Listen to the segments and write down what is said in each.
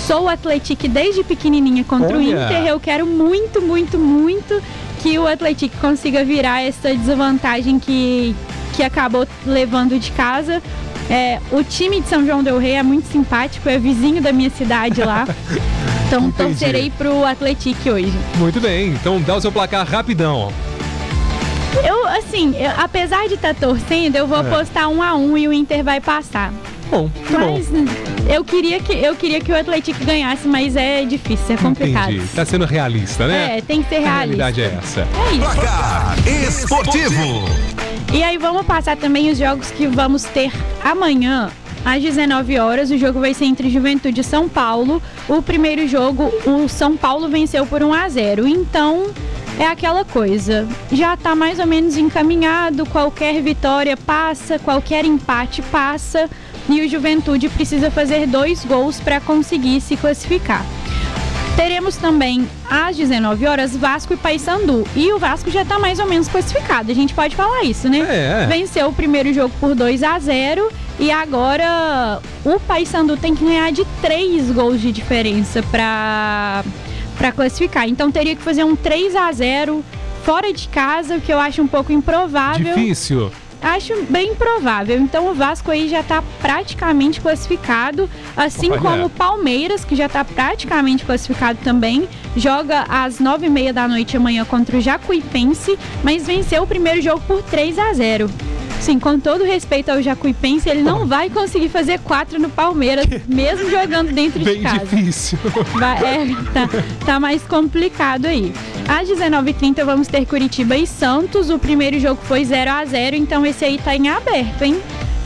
sou Atlético desde pequenininha contra o Inter. Eu quero muito, muito, muito que o Atlético consiga virar essa desvantagem que acabou levando de casa. O time de São João del Rei é muito simpático, é vizinho da minha cidade lá. Então torcerei pro Atlético hoje. Muito bem, então dá o seu placar rapidão. Apesar de estar torcendo, eu vou apostar 1-1 e o Inter vai passar. Bom, tá mas bom. Eu queria que o Atlético ganhasse, mas é difícil, é complicado. Entendi. Tá sendo realista, né? Tem que ser realista. A realidade é essa. É isso. Placar Esportivo. E aí vamos passar também os jogos que vamos ter amanhã. Às 19 horas, o jogo vai ser entre Juventude e São Paulo. O primeiro jogo, o São Paulo venceu por 1-0. Então, é aquela coisa. Já tá mais ou menos encaminhado. Qualquer vitória passa, qualquer empate passa. E o Juventude precisa fazer 2 gols para conseguir se classificar. Teremos também, às 19 horas, Vasco e Paysandu. E o Vasco já tá mais ou menos classificado. A gente pode falar isso, né? Venceu o primeiro jogo por 2-0. E agora o Paysandu tem que ganhar de 3 gols de diferença para classificar. Então teria que fazer um 3-0 fora de casa, o que eu acho um pouco improvável. Difícil. Acho bem improvável. Então o Vasco aí já está praticamente classificado, assim como o Palmeiras, que já está praticamente classificado também. Joga às 9h30 da noite amanhã contra o Jacuipense, mas venceu o primeiro jogo por 3-0. Sim, com todo respeito ao Jacuipense, ele não vai conseguir fazer 4 no Palmeiras, mesmo jogando dentro de casa. Bem difícil. Tá mais complicado aí. Às 19h30 vamos ter Curitiba e Santos. O primeiro jogo foi 0-0, então esse aí tá em aberto, hein?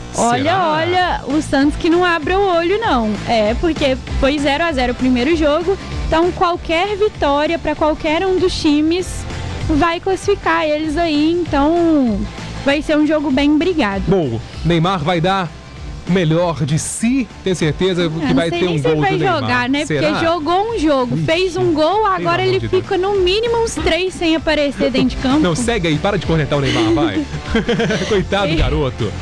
Olha, o Santos que não abre o olho, não. Porque foi 0-0 o primeiro jogo. Então qualquer vitória para qualquer um dos times vai classificar eles aí. Então vai ser um jogo bem brigado. Bom, Neymar vai dar o melhor de si, tem certeza que vai ter um gol do Neymar. Não sei nem se ele vai jogar, né? Será? Porque jogou um jogo, fez um gol, agora ele fica no mínimo uns 3 sem aparecer dentro de campo. Não, segue aí, para de cornetar o Neymar, vai. Coitado do garoto.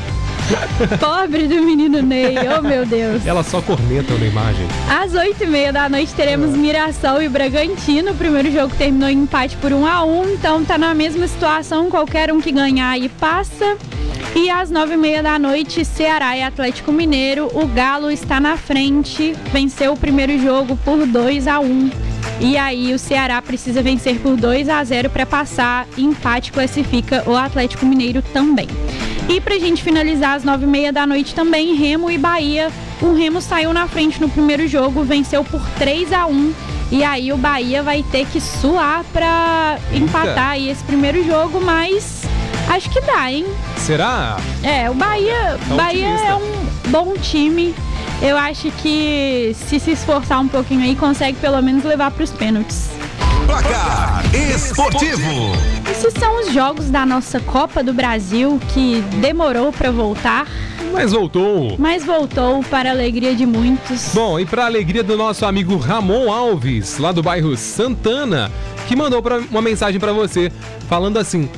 Pobre do menino Ney, oh meu Deus. Ela só corneta o Neymar, gente. Às 8h30 da noite teremos Mirassol e Bragantino. O primeiro jogo terminou em empate por 1-1, então tá na mesma situação, qualquer um que ganhar aí passa. E às 9h30 da noite, Ceará e Atlético Mineiro. O Galo está na frente, venceu o primeiro jogo por 2-1. E aí o Ceará precisa vencer por 2-0 para passar. Empate classifica o Atlético Mineiro também. E pra gente finalizar, às 9h30 da noite também, Remo e Bahia. O Remo saiu na frente no primeiro jogo, venceu por 3-1. E aí o Bahia vai ter que suar pra empatar aí esse primeiro jogo, mas acho que dá, hein? Será? O Bahia é um bom time. Eu acho que se esforçar um pouquinho aí, consegue pelo menos levar pros pênaltis. Placar Esportivo. Esses são os jogos da nossa Copa do Brasil, que demorou para voltar. Mas voltou para a alegria de muitos. Bom, e para a alegria do nosso amigo Ramon Alves, lá do bairro Santana, que mandou uma mensagem para você, falando assim: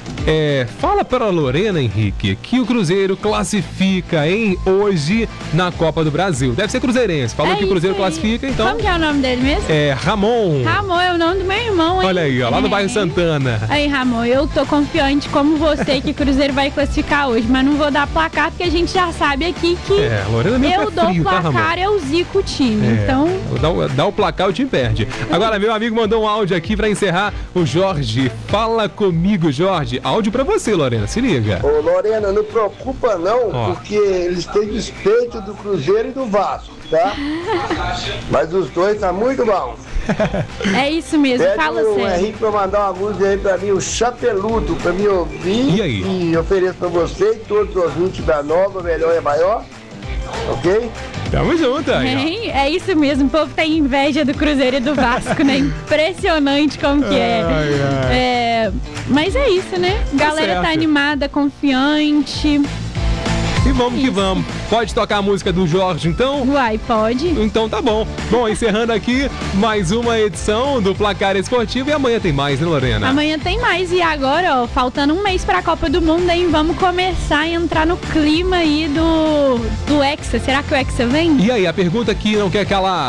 fala para a Lorena, Henrique, que o Cruzeiro classifica, hoje na Copa do Brasil. Deve ser cruzeirense. Falou que o Cruzeiro classifica, então... Como que é o nome dele mesmo? Ramon. Ramon é o nome do meu irmão, hein? Olha aí, ó, lá no bairro Santana. Aí, Ramon, eu tô confiante como você que o Cruzeiro vai classificar hoje, mas não vou dar placar, porque a gente já sabe aqui que Lorena é eu dou frio, placar, eu zico o time, então... Dá o placar, o time perde. Agora, meu amigo mandou um áudio aqui pra encerrar, o Jorge. Fala comigo, Jorge. Áudio pra você, Lorena, se liga. Ô, Lorena, não preocupa não, porque eles têm despeito do Cruzeiro e do Vasco, tá? Mas os dois tá muito bom. É isso mesmo, fala sério. O Henrique pra mandar uma música aí pra mim, o Chapeludo, pra mim ouvir. E aí? E ofereço pra você e todos os ouvintes da Nova, Melhor e Maior, ok? Tamo junto aí. É isso mesmo, o povo tem inveja do Cruzeiro e do Vasco, né? Impressionante como que é. Mas é isso, né? Galera tá animada, confiante. E vamos que vamos. Pode tocar a música do Jorge, então? Uai, pode. Então tá bom. Bom, encerrando aqui mais uma edição do Placar Esportivo. E amanhã tem mais, né, Lorena? Amanhã tem mais. E agora, faltando um mês pra Copa do Mundo, hein? Vamos começar a entrar no clima aí do Hexa. Será que o Hexa vem? E aí, a pergunta que não quer calar.